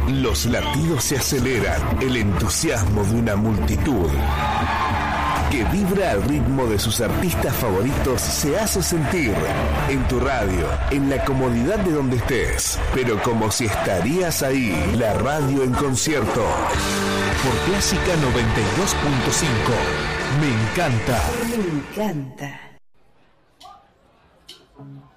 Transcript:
Los latidos se aceleran, el entusiasmo de una multitud que vibra al ritmo de sus artistas favoritos se hace sentir en tu radio, en la comodidad de donde estés, pero como si estarías ahí. La radio en concierto por Clásica 92.5. Me encanta. Me encanta.